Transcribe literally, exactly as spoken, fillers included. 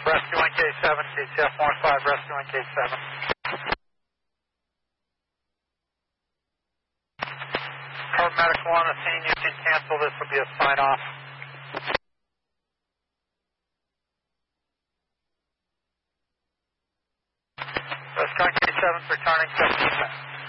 Rescue one K seven, K C F one five, Rescue one K seven. Paramedics one, a scene, you can cancel, this will be a sign off. Rescue one K seven, returning seventy percent.